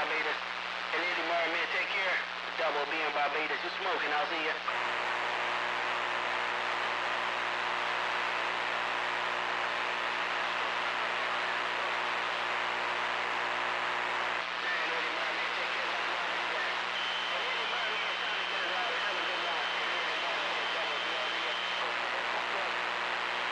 Barbados. And Eddie Murray, man, take care. Double B in Barbados. You smoking, I'll see ya.